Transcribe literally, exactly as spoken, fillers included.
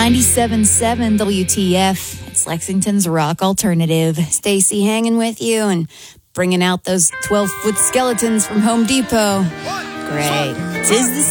ninety-seven point seven W T F. It's Lexington's rock alternative. Stacy hanging with you and bringing out those twelve-foot skeletons from Home Depot. Great. 'Tis the